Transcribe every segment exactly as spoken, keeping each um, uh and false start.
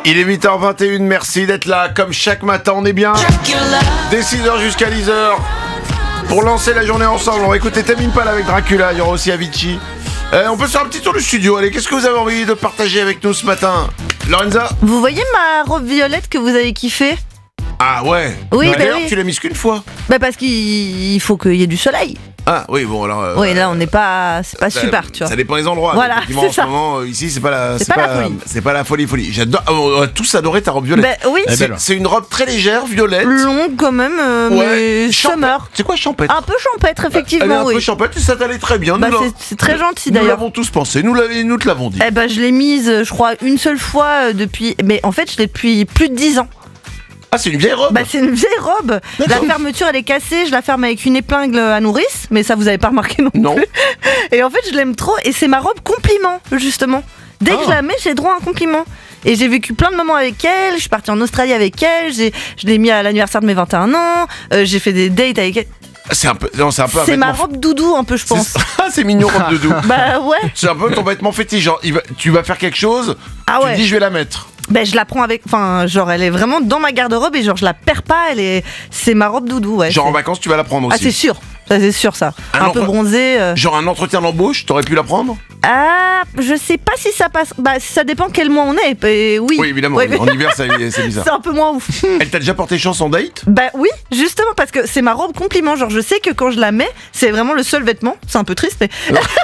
Il est huit heures vingt et une, merci d'être là. Comme chaque matin, on est bien. Dès six heures jusqu'à dix heures. Pour lancer la journée ensemble, on va écouter Tame Impala avec Dracula. Il y aura aussi Avicii. Euh, on peut se faire un petit tour du studio. Allez, qu'est-ce que vous avez envie de partager avec nous ce matin, Lorenza? Vous voyez ma robe violette que vous avez kiffé? Ah ouais. Oui, bah D'ailleurs, oui. tu l'as mise qu'une fois. Bah parce qu'il faut qu'il y ait du soleil. Ah oui, bon alors. Euh, Oui, là on n'est pas, c'est pas ça, super, tu vois. Ça dépend des endroits. Voilà, Effectivement, c'est en ce ça. moment, euh, ici, c'est pas la, C'est pas la folie. c'est pas la folie, folie. J'adore. On a tous adoré ta robe violette. Bah oui, C'est, belle. c'est une robe très légère, violette. longue quand même, euh, mais champêtre. summer. C'est quoi champêtre? Un peu champêtre, Elle est effectivement, un oui. peu champêtre et ça t'allait très bien. Bah nous, c'est, l'a- c'est très gentil nous d'ailleurs. l'avons tous pensé. Nous, l'avons- nous te l'avons dit. Eh ben je l'ai mise, je crois, une seule fois euh, depuis. Mais en fait, je l'ai depuis plus de dix ans. Ah, c'est une vieille robe. Bah c'est une vieille robe. La fermeture elle est cassée, je la ferme avec une épingle à nourrice, mais ça vous avez pas remarqué non plus. Non. Et en fait je l'aime trop et c'est ma robe compliment justement. Dès que Ah. je la mets, j'ai droit à un compliment. Et j'ai vécu plein de moments avec elle, je suis partie en Australie avec elle, j'ai, je l'ai mis à l'anniversaire de mes vingt et un ans, euh, j'ai fait des dates avec elle. C'est un peu. Non, c'est un peu. un C'est ma vêtement- robe doudou un peu je pense. C'est, ah, c'est mignon robe de doux. Bah ouais. C'est un peu ton vêtement fétiche. Genre, il va- tu vas faire quelque chose. Ah tu ouais. te dis, je vais la mettre. Ben je la prends avec, enfin genre elle est vraiment dans ma garde-robe et genre je la perds pas, elle est, c'est ma robe doudou ouais. Genre c'est- en vacances, tu vas la prendre Ah aussi. c'est sûr, ça c'est sûr ça. Un Un, peu entre- bronzé. euh. Genre un entretien d'embauche, t'aurais pu la prendre? Ah, je sais pas si ça passe. Bah ça dépend quel mois on est. Et oui. Oui, évidemment. Ouais, oui. En hiver, ça- c'est bizarre. c'est un peu moins ouf. Elle t'a déjà porté chance en date? Bah oui, justement parce que c'est ma robe compliment. Genre je sais que quand je la mets, c'est vraiment le seul vêtement. C'est un peu triste, mais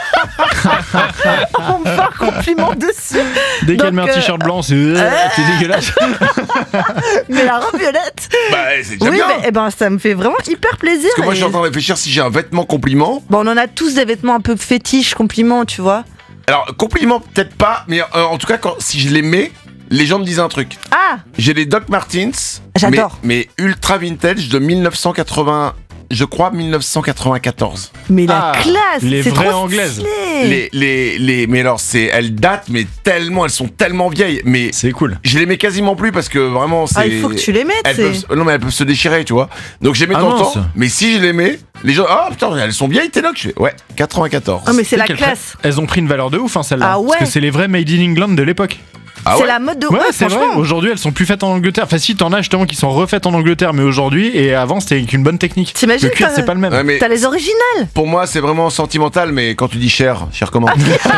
on me fait un compliment dessus. Dès qu'elle Donc, met un euh, t-shirt blanc, c'est, euh, c'est dégueulasse. Mais la robe violette. Bah, c'est déjà Oui, bien. mais eh ben ça me fait vraiment hyper plaisir. Parce que moi, je et- suis en train de réfléchir si j'ai un vêtement compliment. Bon, on en a tous des vêtements un peu fétiches, compliments, tu vois. Alors, compliment, peut-être pas, mais euh, en tout cas, quand, si je les mets, les gens me disent un truc. Ah, J'ai les Doc Martens. J'adore. Mais, mais ultra vintage de mille neuf cent quatre-vingts. Je crois mille neuf cent quatre-vingt-quatorze. mais la Ah, classe, les c'est vraies trop anglaises. stylé. Les, les, les, mais alors, c'est, elles datent, mais tellement, elles sont tellement vieilles. Mais C'est cool. je les mets quasiment plus parce que vraiment, c'est. Ah, il faut que tu les mettes. Elles c'est- peuvent, se- non, mais elles peuvent se déchirer, tu vois. Donc, je les mets Ah de temps en mince. temps. Mais si je les mets, les gens. Ah putain, elles sont vieilles, tes Doc. Je fais, ouais, quatre-vingt-quatorze. Ah, mais c'est la Quelle classe. fra- Elles ont pris une valeur de ouf, hein, celles-là. Ah ouais. Parce que c'est les vrais Made in England de l'époque. Ah c'est ouais. la mode de Ouais, ouais, c'est vrai. franchement. Aujourd'hui, elles sont plus faites en Angleterre. Enfin, si, t'en as justement qui sont refaites en Angleterre, mais aujourd'hui, et avant, c'était avec une bonne technique. T'imagines, Le cuir, t'as- c'est pas le même. Ouais, mais T'as les originales. pour moi, c'est vraiment sentimental, mais quand tu dis cher, cher comment?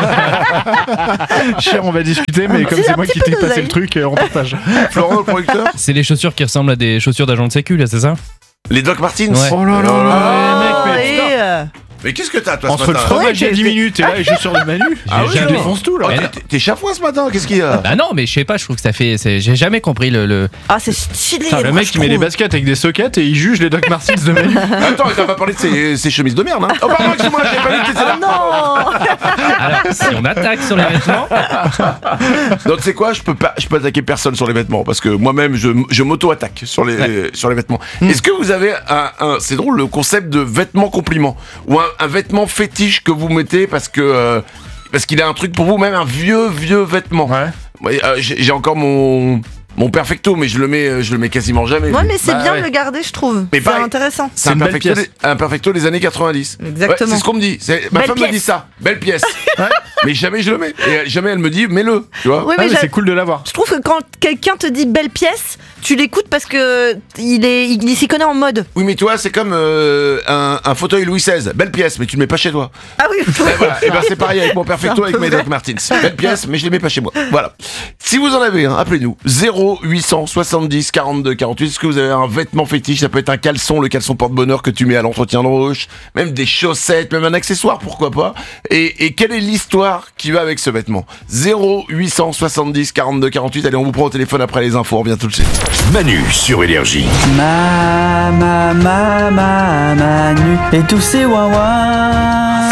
Cher, on va discuter, mais Un comme petit- c'est un moi petit qui peu t'ai passé d'oseille. le truc, euh, on partage. Florent, le producteur? C'est les chaussures qui ressemblent à des chaussures d'agent de sécu, là, c'est ça? Les Doc Martens? Ouais. Oh là là, Oh là là, les mecs, Oh, mais et, putain. euh, Mais qu'est-ce que t'as, toi, Entre ce le matin? fromage Ouais, il y a j'ai- dix minutes et là, les chaussures de Manu, Ah je oui, je alors. défonce tout, là. Oh, Mais t'es- non. t'es- T'es chafouin ce matin, qu'est-ce qu'il y a? Bah non, mais je sais pas, je trouve que ça fait. c'est- J'ai jamais compris le. le- Ah, c'est stylé. Putain, le moi, mec je qui met des trouve. baskets avec des sockets et il juge les Doc Martens de Manu. Attends, il t'a pas parlé de ses, ses chemises de merde, hein? Oh, pardon, excuse-moi, j'ai pas vu que t'étais là. Ah non. Alors, si on attaque sur les vêtements, Donc, c'est quoi? Je peux pas, je peux attaquer personne sur les vêtements parce que moi-même, je, je m'auto-attaque sur les, sur les vêtements. Est-ce que vous avez un, un- c'est drôle, le concept de vêtement compliment ou un, un vêtement fétiche que vous mettez parce que, euh, parce qu'il a un truc pour vous, même un vieux, vieux vêtement. Ouais. Ouais, euh, j'ai, j'ai encore mon, mon perfecto, mais je le mets, je le mets quasiment jamais. Ouais, lui. mais c'est Bah bien ouais. de le garder, je trouve. Mais C'est pareil. intéressant. C'est un une belle perfecto, pièce. des, un perfecto des années quatre-vingt-dix. Exactement. Ouais, c'est ce qu'on me dit. C'est, ma Belle femme me pièce. dit ça. Belle pièce. Mais jamais je le mets. Et jamais elle me dit, mets-le. Tu vois? Oui, Ah, mais mais j'a- c'est cool de l'avoir. je trouve que quand quelqu'un te dit belle pièce, tu l'écoutes parce que il est, il, il s'y connaît en mode. Oui, mais toi, c'est comme euh, un, un fauteuil Louis seize. Belle pièce, mais tu le mets pas chez toi. Ah oui. Et voilà. Et ben c'est pareil avec mon perfecto, C'est un avec peu mes vrai. Doc Martens. Belle pièce, mais je les mets pas chez moi. Voilà. Si vous en avez un, appelez-nous. zéro huit cent soixante-dix quarante-deux quarante-huit. Est-ce que vous avez un vêtement fétiche? Ça peut être un caleçon, le caleçon porte-bonheur que tu mets à l'entretien d'embauche, même des chaussettes, même un accessoire, pourquoi pas. Et, et quelle est l'histoire qui va avec ce vêtement? zéro huit cent soixante-dix quarante-deux quarante-huit. Allez, on vous prend au téléphone après les infos. On revient tout de suite. Manu sur Énergie. Ma, ma, ma, ma, Manu et tous ces ouin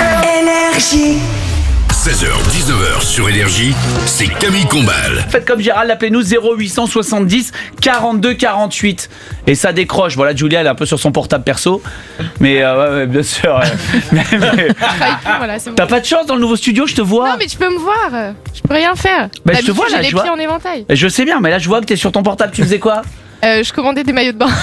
seize heures dix-neuf heures sur Énergie, c'est Camille Combal. Faites comme Gérald, appelez-nous zéro huit cent soixante-dix quarante-deux quarante-huit. Et ça décroche. Voilà, Julia, elle est un peu sur son portable perso. Mais euh, ouais, ouais, bien sûr. ouais. mais, mais- Voilà, c'est bon. T'as pas de chance dans le nouveau studio, je te vois. Non, mais tu peux me voir. Je peux rien faire. Bah, je te D'habitude, vois, là, j'ai les je vois. pieds en éventail. Je sais bien, mais là, je vois que t'es sur ton portable. Tu faisais quoi? Euh, je commandais des maillots de bain.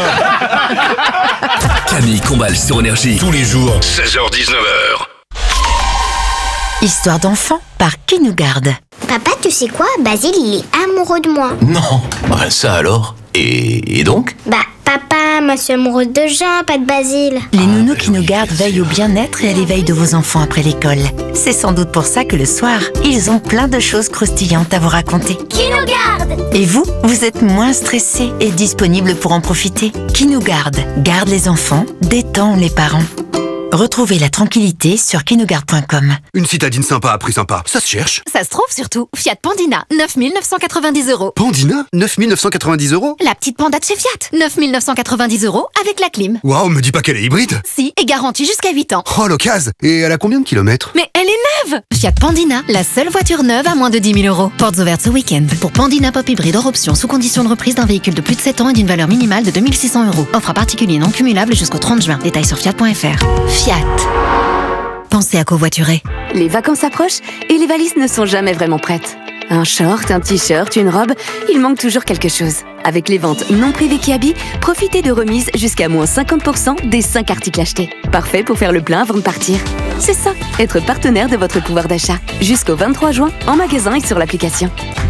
Camille Combal sur Énergie. Tous les jours, seize heures dix-neuf heures. Histoire d'enfant par Qui nous garde. Papa, tu sais quoi? Basile, il est amoureux de moi. Non, bah ça alors. Et, et donc? Bah, papa, moi je suis amoureuse de Jean, pas de Basile. Les nounous qui nous gardent veillent au bien-être et à l'éveil de vos enfants après l'école. C'est sans doute pour ça que le soir, ils ont plein de choses croustillantes à vous raconter. Qui nous garde? Et vous, vous êtes moins stressés et disponibles pour en profiter. Qui nous garde? Garde les enfants, détend les parents. Retrouvez la tranquillité sur qui nous garde point com. Une citadine sympa à prix sympa, ça se cherche. Ça se trouve surtout. Fiat Pandina, neuf mille neuf cent quatre-vingt-dix euros. Pandina, neuf mille neuf cent quatre-vingt-dix euros. La petite panda de chez Fiat, neuf mille neuf cent quatre-vingt-dix euros avec la clim. Waouh, me dis pas qu'elle est hybride. Si, et garantie jusqu'à huit ans. Oh, l'occasion. Et elle a combien de kilomètres? Mais elle est neuve. Fiat Pandina, la seule voiture neuve à moins de dix mille euros. Portes ouvertes ce week-end. Pour Pandina Pop Hybride hors option, sous condition de reprise d'un véhicule de plus de sept ans et d'une valeur minimale de deux mille six cents euros. Offre à particulier non cumulable jusqu'au trente juin. Détails sur fiat point f r. Fiat. Pensez à covoiturer. Les vacances approchent et les valises ne sont jamais vraiment prêtes. Un short, un t-shirt, une robe, il manque toujours quelque chose. Avec les ventes non privées Kiabi, profitez de remises jusqu'à moins cinquante pour cent des cinq articles achetés. Parfait pour faire le plein avant de partir. C'est ça, être partenaire de votre pouvoir d'achat. Jusqu'au vingt-trois juin, en magasin et sur l'application.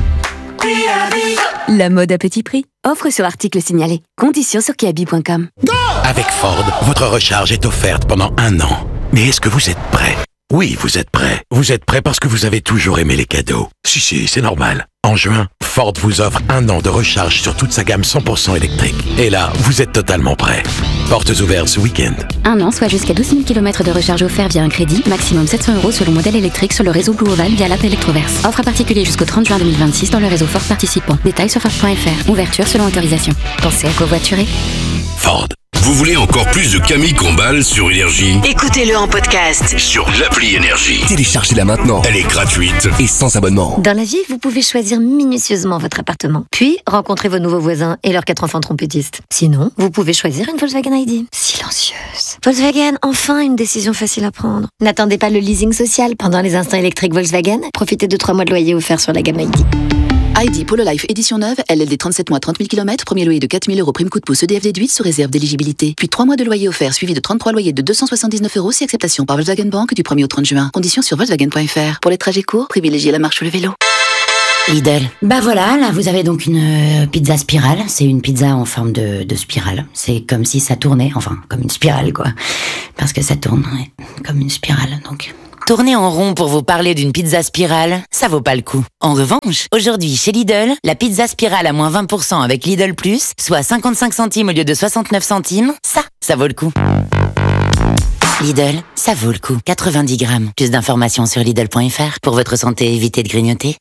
La mode à petit prix. Offre sur article signalé. Conditions sur kiabi point com. Avec Ford, votre recharge est offerte pendant un an. Mais est-ce que vous êtes prêt? Oui, vous êtes prêt. Vous êtes prêt parce que vous avez toujours aimé les cadeaux. Si, si, c'est normal. En juin, Ford vous offre un an de recharge sur toute sa gamme cent pour cent électrique. Et là, vous êtes totalement prêt. Portes ouvertes ce week-end. Un an, soit jusqu'à douze mille kilomètres de recharge offert via un crédit, maximum sept cents euros selon modèle électrique sur le réseau Blue Oval via l'app Electroverse. Offre à particulier jusqu'au trente juin deux mille vingt-six dans le réseau Ford participant. Détails sur Ford point f r. Ouverture selon autorisation. Pensez à covoiturer. Ford. Vous voulez encore plus de Camille Combal sur Énergie? Écoutez-le en podcast Sur l'appli Énergie. Téléchargez-la maintenant. Elle est gratuite et sans abonnement. Dans la vie, vous pouvez choisir minutieusement votre appartement, puis rencontrer vos nouveaux voisins et leurs quatre enfants trompettistes. Sinon, vous pouvez choisir une Volkswagen I D. Silencieuse. Volkswagen, enfin une décision facile à prendre. N'attendez pas le leasing social pendant les instants électriques Volkswagen. Profitez de trois mois de loyer offerts sur la gamme I D. I D Polo Life édition neuve, L L D trente-sept mois, trente mille kilomètres, premier loyer de quatre mille euros, prime coup de pouce E D F déduite sous réserve d'éligibilité. Puis trois mois de loyer offert suivi de trente-trois loyers de deux cent soixante-dix-neuf euros si acceptation par Volkswagen Bank du premier au trente juin. Conditions sur Volkswagen point f r. Pour les trajets courts, privilégiez la marche ou le vélo. Lidl. Bah voilà, là vous avez donc une euh, pizza spirale. C'est une pizza en forme de, de spirale. C'est comme si ça tournait, enfin comme une spirale quoi. Parce que ça tourne, ouais, comme une spirale donc. Tourner en rond pour vous parler d'une pizza spirale, ça vaut pas le coup. En revanche, aujourd'hui chez Lidl, la pizza spirale à moins vingt pour cent avec Lidl Plus, soit cinquante-cinq centimes au lieu de soixante-neuf centimes, ça, ça vaut le coup. Lidl, ça vaut le coup. quatre-vingt-dix grammes. Plus d'informations sur Lidl point f r. Pour votre santé, évitez de grignoter.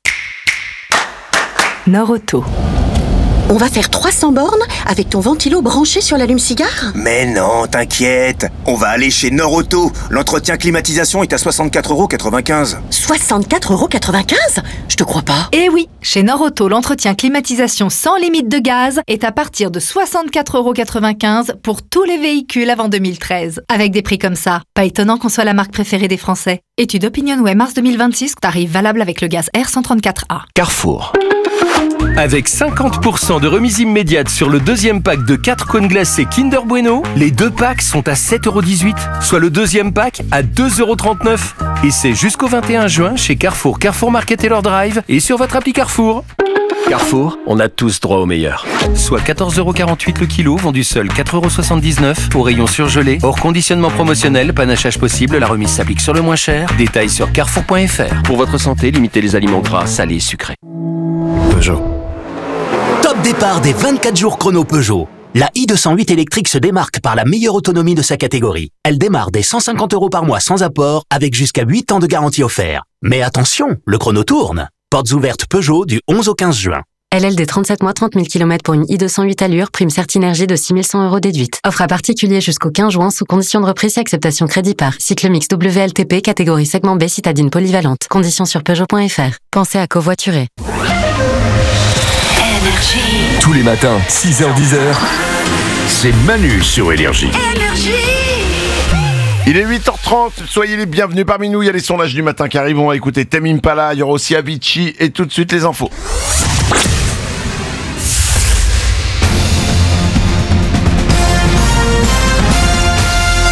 Norauto. On va faire trois cents bornes avec ton ventilo branché sur l'allume-cigare? Mais non, t'inquiète. On va aller chez Norauto. L'entretien climatisation est à soixante-quatre euros quatre-vingt-quinze. soixante-quatre euros quatre-vingt-quinze? Je te crois pas. Eh oui, chez Norauto, l'entretien climatisation sans limite de gaz est à partir de soixante-quatre euros quatre-vingt-quinze pour tous les véhicules avant deux mille treize. Avec des prix comme ça, pas étonnant qu'on soit la marque préférée des Français. Étude OpinionWay mars deux mille vingt-six, tarif valable avec le gaz R cent trente-quatre A. Carrefour. Avec cinquante pour cent de remise immédiate sur le deuxième pack de quatre cônes glacés Kinder Bueno, les deux packs sont à sept euros dix-huit, soit le deuxième pack à deux euros trente-neuf. Et c'est jusqu'au vingt et un juin chez Carrefour, Carrefour Market et leur Drive et sur votre appli Carrefour. Carrefour, on a tous droit au meilleur. Soit quatorze euros quarante-huit le kilo, vendu seul quatre euros soixante-dix-neuf, au rayon surgelé, hors conditionnement promotionnel, panachage possible, la remise s'applique sur le moins cher. Détails sur carrefour point f r. Pour votre santé, limitez les aliments gras, salés et sucrés. Peugeot. Top départ des vingt-quatre jours chrono Peugeot. La i deux cent huit électrique se démarque par la meilleure autonomie de sa catégorie. Elle démarre dès cent cinquante euros par mois sans apport, avec jusqu'à huit ans de garantie offert. Mais attention, le chrono tourne. Portes ouvertes Peugeot du onze au quinze juin. L L D trente-sept mois, trente mille kilomètres pour une i deux cent huit allure, prime Certinergie de six mille cent euros déduite. Offre à particulier jusqu'au quinze juin sous condition de reprise et acceptation crédit par. Cycle mix W L T P, catégorie segment B, citadine polyvalente. Conditions sur Peugeot point f r. Pensez à covoiturer. Tous les matins, six heures dix, c'est Manu sur Énergie. Il est huit heures trente, soyez les bienvenus parmi nous, il y a les sondages du matin qui arrivent, on va écouter Tame Impala, il y aura aussi Avicii et tout de suite les infos.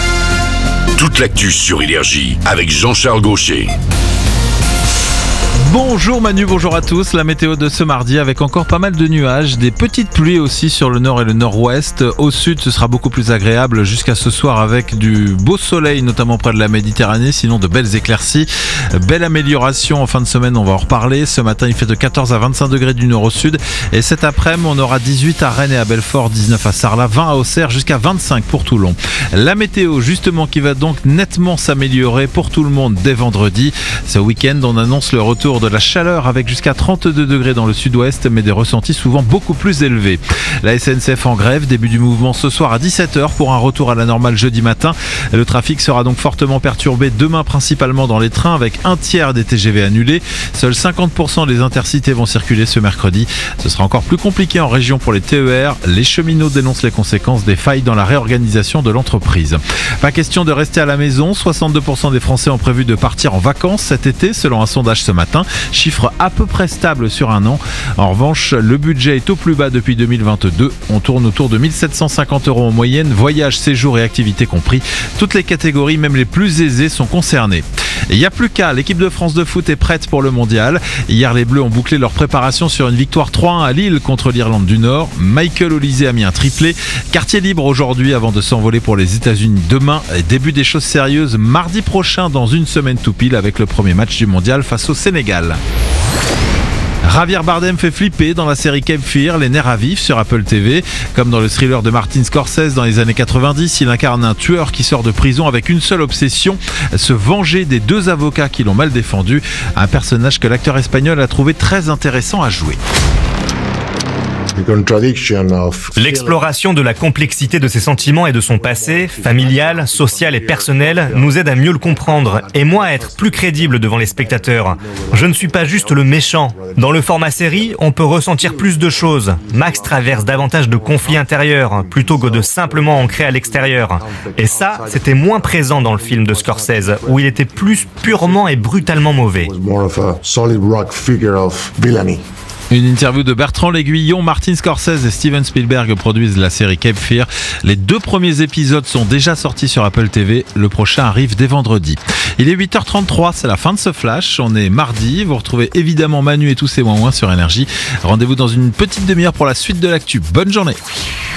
Toute l'actu sur Énergie avec Jean-Charles Gaucher. Bonjour Manu, bonjour à tous. La météo de ce mardi avec encore pas mal de nuages, des petites pluies aussi sur le nord et le nord-ouest. Au sud, ce sera beaucoup plus agréable jusqu'à ce soir avec du beau soleil, notamment près de la Méditerranée, sinon de belles éclaircies. Belle amélioration en fin de semaine, on va en reparler. Ce matin, il fait de quatorze à vingt-cinq degrés du nord au sud. Et cet après-midi, on aura dix-huit à Rennes et à Belfort, dix-neuf à Sarlat, vingt à Auxerre, jusqu'à vingt-cinq pour Toulon. La météo, justement, qui va donc nettement s'améliorer pour tout le monde dès vendredi. Ce week-end, on annonce le retour de la chaleur avec jusqu'à trente-deux degrés dans le sud-ouest, mais des ressentis souvent beaucoup plus élevés. La S N C F en grève, début du mouvement ce soir à dix-sept heures pour un retour à la normale jeudi matin. Le trafic sera donc fortement perturbé demain, principalement dans les trains, avec un tiers des T G V annulés. Seuls cinquante pour cent des intercités vont circuler ce mercredi. Ce sera encore plus compliqué en région pour les T E R. Les cheminots dénoncent les conséquences des failles dans la réorganisation de l'entreprise. Pas question de rester à la maison. soixante-deux pour cent des Français ont prévu de partir en vacances cet été, selon un sondage ce matin. Chiffre à peu près stable sur un an. En revanche, le budget est au plus bas depuis deux mille vingt-deux. On tourne autour de mille sept cent cinquante euros en moyenne, voyage, séjour et activités compris. Toutes les catégories, même les plus aisées, sont concernées. Il n'y a plus qu'à, l'équipe de France de foot est prête pour le mondial. Hier, les Bleus ont bouclé leur préparation sur une victoire trois un à Lille contre l'Irlande du Nord. Michael Olise a mis un triplé. Quartier libre aujourd'hui avant de s'envoler pour les États-Unis demain. Et début des choses sérieuses mardi prochain dans une semaine tout pile avec le premier match du mondial face au Sénégal. Javier Bardem fait flipper dans la série Cape Fear, les nerfs à vif sur Apple T V. Comme dans le thriller de Martin Scorsese dans les années quatre-vingt-dix, il incarne un tueur qui sort de prison avec une seule obsession, se venger des deux avocats qui l'ont mal défendu. Un personnage que l'acteur espagnol a trouvé très intéressant à jouer. L'exploration de la complexité de ses sentiments et de son passé, familial, social et personnel, nous aide à mieux le comprendre et moi à être plus crédible devant les spectateurs. Je ne suis pas juste le méchant. Dans le format série, on peut ressentir plus de choses. Max traverse davantage de conflits intérieurs plutôt que de simplement ancrer à l'extérieur. Et ça, c'était moins présent dans le film de Scorsese, où il était plus purement et brutalement mauvais. Une interview de Bertrand L'Aiguillon. Martin Scorsese et Steven Spielberg produisent la série Cape Fear. Les deux premiers épisodes sont déjà sortis sur Apple T V. Le prochain arrive dès vendredi. Il est huit heures trente-trois, c'est la fin de ce flash. On est mardi. Vous retrouvez évidemment Manu et tous ses ouin-ouin sur Énergie. Rendez-vous dans une petite demi-heure pour la suite de l'actu. Bonne journée.